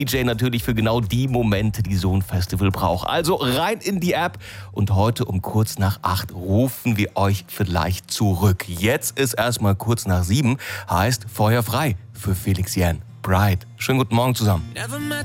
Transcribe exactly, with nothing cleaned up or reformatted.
D J natürlich für genau die Momente, die so ein Festival braucht. Also rein in die App und heute um kurz nach acht rufen wir euch vielleicht zurück. Jetzt ist erstmal kurz nach sieben, heißt Feuer frei für Felix Jähn. Bright. Schönen guten Morgen zusammen.